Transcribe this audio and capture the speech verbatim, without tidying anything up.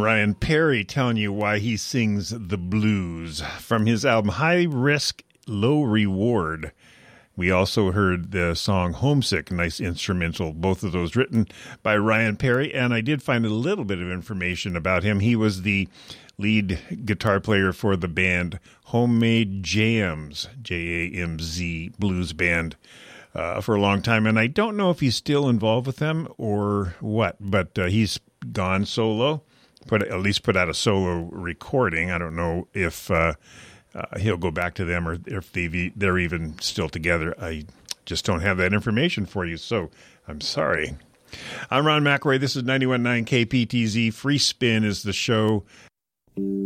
Ryan Perry telling you why he sings the blues from his album High Risk, Low Reward. We also heard the song Homesick, nice instrumental, both of those written by Ryan Perry. And I did find a little bit of information about him. He was the lead guitar player for the band Homemade Jams, J A M Z blues band, uh, for a long time. And I don't know if he's still involved with them or what, but uh, he's gone solo, put at least put out a solo recording. I don't know if uh, uh, he'll go back to them or if they've, they're even still together. I just don't have that information for you, so I'm sorry. I'm Ron McElroy. This is ninety-one point nine K P T Z. Free Spin is the show.